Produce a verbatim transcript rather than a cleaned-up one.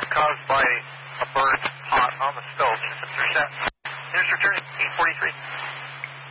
caused by a burnt pot on the stove. Intercept. Here's returning eight forty-three.